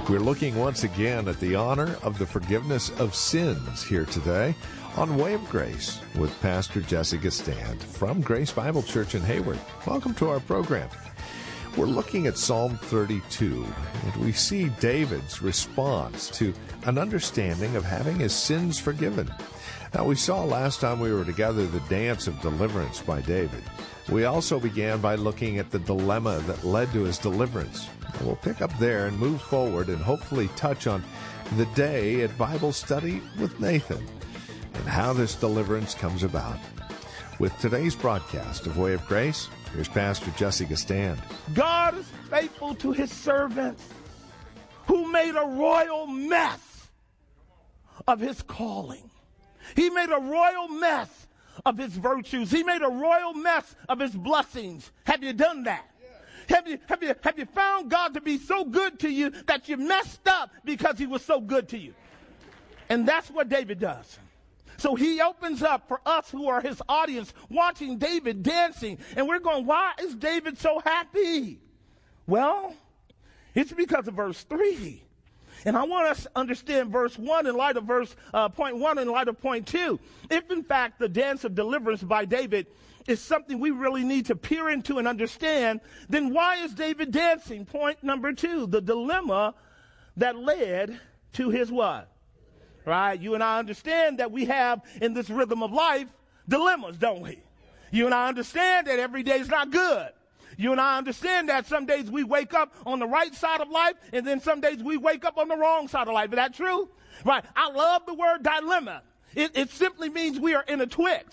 We're looking once again at the honor of the forgiveness of sins here today on Way of Grace with Pastor Jesse Gistand from Grace Bible Church in Hayward. Welcome to our program. We're looking at Psalm 32, and we see David's response to an understanding of having his sins forgiven. Now, we saw last time we were together the dance of deliverance by David. We also began by looking at the dilemma that led to his deliverance. And we'll pick up there and move forward and hopefully touch on the day at Bible study with Nathan and how this deliverance comes about. With today's broadcast of Way of Grace, here's Pastor Jesse Gistand. God is faithful to his servants who made a royal mess of his calling. He made a royal mess of his virtues. He made a royal mess of his blessings. Have you done that? Have you found God to be so good to you that you messed up because he was so good to you? And that's what David does. So he opens up for us who are his audience, watching David dancing. And we're going, why is David so happy? Well, it's because of verse 3. And I want us to understand verse 1 in light of point 1 in light of point 2. If, in fact, the dance of deliverance by David is something we really need to peer into and understand, then why is David dancing? Point number 2, the dilemma that led to his what? Right? You and I understand that we have in this rhythm of life dilemmas, don't we? You and I understand that every day is not good. You and I understand that some days we wake up on the right side of life, and then some days we wake up on the wrong side of life. Is that true? Right. I love the word dilemma. It simply means we are in a twixt.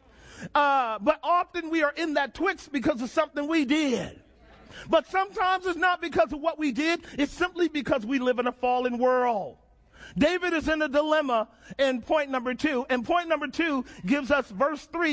But often we are in that twixt because of something we did. But sometimes it's not because of what we did. It's simply because we live in a fallen world. David is in a dilemma in point number 2. And point number 2 gives us verse 3